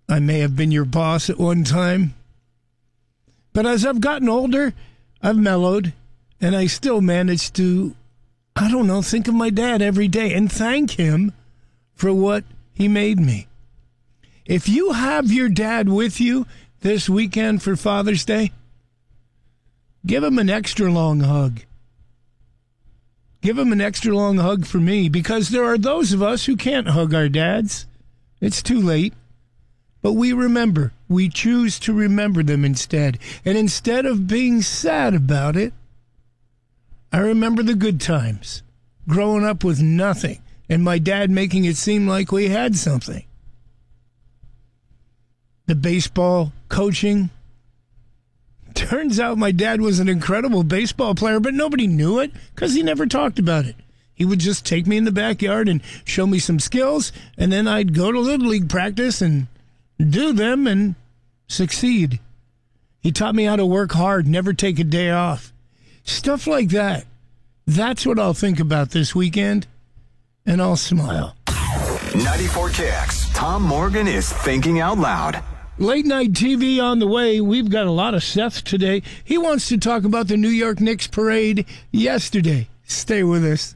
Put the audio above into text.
I may have been your boss at one time. But as I've gotten older, I've mellowed, and I still manage to, think of my dad every day and thank him for what he made me. If you have your dad with you this weekend for Father's Day, give him an extra long hug. Give him an extra long hug for me, because there are those of us who can't hug our dads. It's too late. But we remember. We choose to remember them instead. And instead of being sad about it, I remember the good times. Growing up with nothing, and my dad making it seem like we had something. The baseball coaching. Turns out my dad was an incredible baseball player, but nobody knew it because he never talked about it. He would just take me in the backyard and show me some skills, and then I'd go to Little League practice and do them and succeed. He taught me how to work hard, never take a day off. Stuff like that. That's what I'll think about this weekend, and I'll smile. 94 Kicks. Tom Morgan is thinking out loud. Late night TV on the way. We've got a lot of Seth today. He wants to talk about the New York Knicks parade yesterday. Stay with us.